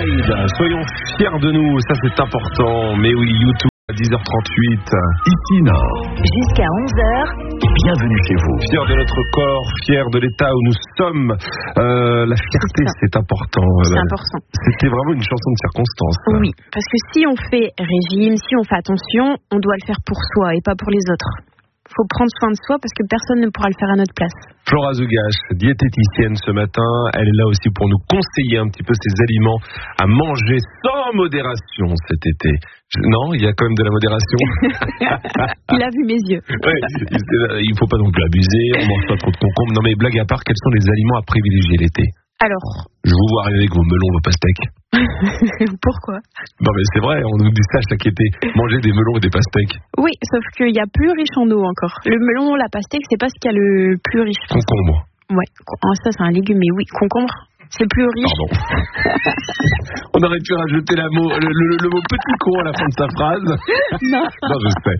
Ride. Soyons fiers de nous, ça c'est important. Mais oui, YouTube à 10h38. Ici Nord. Jusqu'à 11h. Bienvenue chez vous. Fiers de notre corps, fiers de l'état où nous sommes. La fierté, c'est important. C'est important. C'était vraiment une chanson de circonstance. Oui, parce que si on fait régime, si on fait attention, on doit le faire pour soi et pas pour les autres. Il faut prendre soin de soi parce que personne ne pourra le faire à notre place. Flora Zougache, diététicienne ce matin, elle est là aussi pour nous conseiller un petit peu ces aliments à manger sans modération cet été. Non, il y a quand même de la modération. Il a vu mes yeux. Ouais, il ne faut pas non plus abuser, on mange pas trop de concombres. Non mais blague à part, quels sont les aliments à privilégier l'été ? Alors, je vous vois arriver avec vos melons, vos pastèques. Pourquoi ? Non mais c'est vrai, on nous dit ça chaque été, manger des melons et des pastèques. Oui, sauf qu'il y a plus riche en eau encore. Le melon, la pastèque, c'est pas ce qu'il y a le plus riche. Concombre. Ouais, ça c'est un légume, mais oui, concombre, c'est plus riche. Pardon. On aurait pu rajouter le mot petit con à la fin de sa phrase. Non. Non, je sais.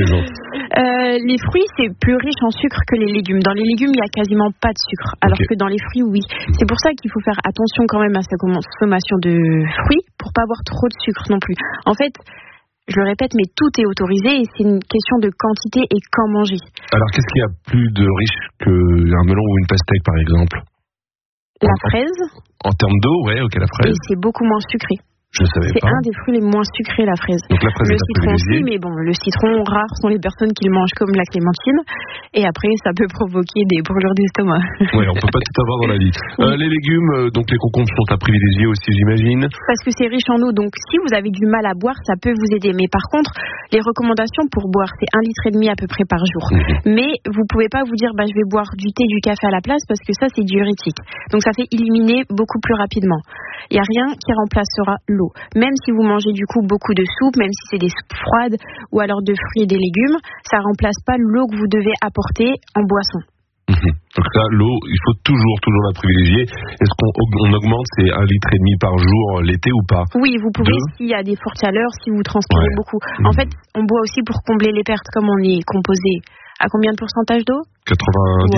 Les fruits, c'est plus riche en sucre que les légumes. Dans les légumes, il n'y a quasiment pas de sucre, alors que dans les fruits, oui. C'est pour ça qu'il faut faire attention quand même à sa consommation de fruits pour pas avoir trop de sucre non plus. En fait, je le répète, mais tout est autorisé et c'est une question de quantité et quand manger. Alors, qu'est-ce qu'il y a plus de riche qu'un melon ou une pastèque, par exemple ? La fraise. En termes d'eau, ouais, ok, la fraise. Et c'est beaucoup moins sucré. Je savais pas. C'est un des fruits les moins sucrés, la fraise. Donc la fraise le citron aussi, mais bon, le citron, rare sont les personnes qui le mangent comme la clémentine. Et après, ça peut provoquer des brûlures d'estomac. Ouais, on peut pas tout avoir dans la vie. Les légumes, donc les concombres sont à privilégier aussi, j'imagine. Parce que c'est riche en eau, donc si vous avez du mal à boire, ça peut vous aider. Mais par contre, les recommandations pour boire, c'est 1,5 litre à peu près par jour. Mais vous pouvez pas vous dire, je vais boire du thé, du café à la place, parce que ça, c'est diurétique. Donc ça fait éliminer beaucoup plus rapidement. Il n'y a rien qui remplacera l'eau. Même si vous mangez du coup beaucoup de soupe, même si c'est des soupes froides ou alors de fruits et des légumes, ça remplace pas l'eau que vous devez apporter en boisson. Donc ça, l'eau, il faut toujours la privilégier. Est-ce qu'on augmente ces 1,5 litre par jour l'été ou pas ? Oui, vous pouvez s'il y a des fortes chaleurs, si vous transpirez beaucoup. En fait, on boit aussi pour combler les pertes, comme on est composé. À combien de pourcentage d'eau ? 90 ?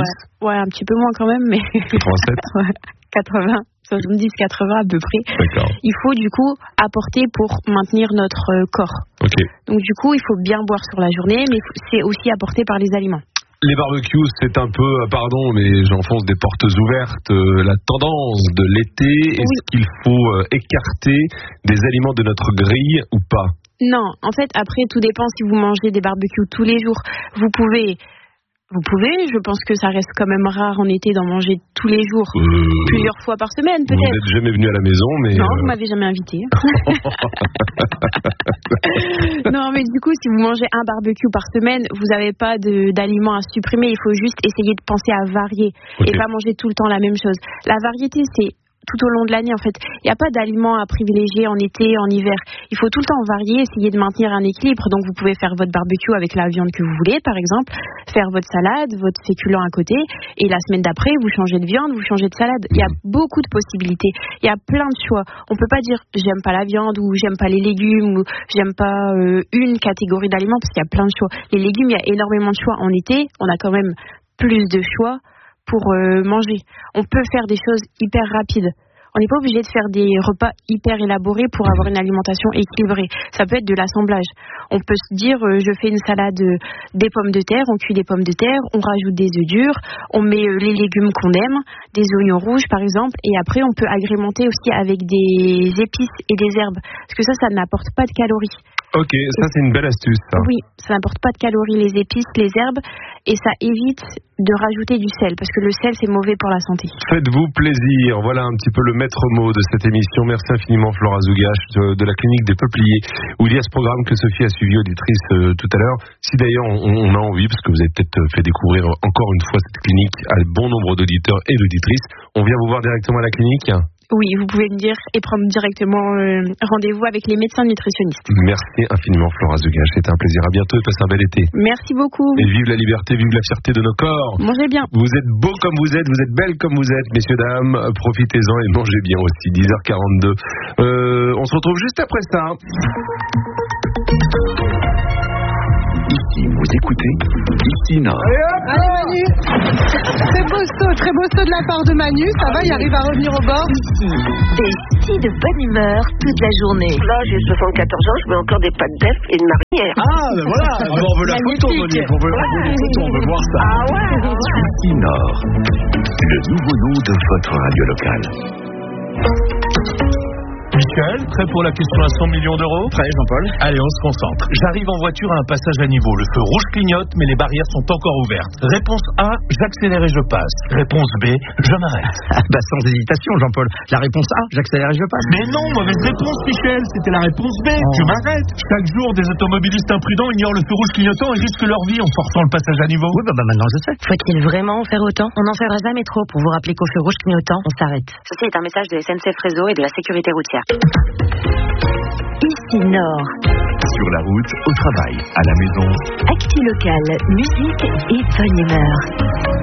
Ouais, un petit peu moins quand même, mais... 87 ? 80, 70, 80 à peu près. D'accord. Il faut du coup apporter pour maintenir notre corps. Ok. Donc du coup, il faut bien boire sur la journée, mais c'est aussi apporté par les aliments. Les barbecues, c'est un peu, pardon, mais j'enfonce des portes ouvertes, la tendance de l'été. Oui. Est-ce qu'il faut écarter des aliments de notre grille ou pas ? Non, en fait, après, tout dépend si vous mangez des barbecues tous les jours. Vous pouvez, je pense que ça reste quand même rare en été d'en manger tous les jours, plusieurs fois par semaine peut-être. Vous n'êtes jamais venu à la maison, mais... Non, vous m'avez jamais invité. Non, mais du coup, si vous mangez un barbecue par semaine, vous n'avez pas d'aliments à supprimer. Il faut juste essayer de penser à varier et pas manger tout le temps la même chose. La variété, c'est tout au long de l'année en fait. Il n'y a pas d'aliments à privilégier en été, en hiver. Il faut tout le temps varier, essayer de maintenir un équilibre. Donc vous pouvez faire votre barbecue avec la viande que vous voulez par exemple, faire votre salade, votre féculent à côté et la semaine d'après vous changez de viande, vous changez de salade. Il y a beaucoup de possibilités. Il y a plein de choix. On peut pas dire j'aime pas la viande ou j'aime pas les légumes ou j'aime pas une catégorie d'aliments parce qu'il y a plein de choix. Les légumes, il y a énormément de choix. En été, on a quand même plus de choix pour manger. On peut faire des choses hyper rapides. On n'est pas obligé de faire des repas hyper élaborés pour avoir une alimentation équilibrée. Ça peut être de l'assemblage. On peut se dire, je fais une salade des pommes de terre, on cuit des pommes de terre, on rajoute des œufs durs, on met les légumes qu'on aime, des oignons rouges par exemple, et après on peut agrémenter aussi avec des épices et des herbes. Parce que ça n'apporte pas de calories. Ok, ça c'est une belle astuce. Ça. Oui, ça n'apporte pas de calories, les épices, les herbes, et ça évite de rajouter du sel, parce que le sel c'est mauvais pour la santé. Faites-vous plaisir, voilà un petit peu le maître mot de cette émission. Merci infiniment Flora Zougache de la clinique des Peupliers, où il y a ce programme que Sophie a suivi, auditrice tout à l'heure. Si d'ailleurs on a envie, parce que vous avez peut-être fait découvrir encore une fois cette clinique à bon nombre d'auditeurs et d'auditrices, on vient vous voir directement à la clinique ? Oui, vous pouvez me dire et prendre directement rendez-vous avec les médecins nutritionnistes. Merci infiniment Flora Zougache, c'était un plaisir. À bientôt et passez un bel été. Merci beaucoup. Et vive la liberté, vive la fierté de nos corps. Mangez bien. Vous êtes beaux comme vous êtes belles comme vous êtes, messieurs, dames. Profitez-en et mangez bien aussi. 10h42. On se retrouve juste après ça. Ici, vous écoutez Ici Nord. Allez, Manu. Très beau saut de la part de Manu. Ça va, il arrive à revenir au bord. Des si de bonne humeur toute la journée. Là, j'ai 74 ans, je mets encore des pâtes d'œuf et une marinière. Ah, ben voilà. Alors, on veut la photo, Monique. On veut la photo, on veut voir ça. Ah ouais. Ici Nord, le nouveau nom de votre radio locale. Michel, prêt pour la question à 100 millions d'euros? Prêt, Jean-Paul. Allez, on se concentre. J'arrive en voiture à un passage à niveau. Le feu rouge clignote, mais les barrières sont encore ouvertes. Réponse A, j'accélère et je passe. Réponse B, je m'arrête. Sans hésitation, Jean-Paul. La réponse A, j'accélère et je passe. Mais non, mauvaise réponse, Michel. C'était la réponse B, je m'arrête. Chaque jour, des automobilistes imprudents ignorent le feu rouge clignotant et risquent leur vie en forçant le passage à niveau. Oui, bah maintenant je sais. Faut-il vraiment en faire autant? On n'en fera jamais trop pour vous rappeler qu'au feu rouge clignotant, on s'arrête. Ceci est un message de SNCF Réseau et de la sécurité routière. Ici Nord. Sur la route, au travail, à la maison. Actu local, musique et bonne humeur.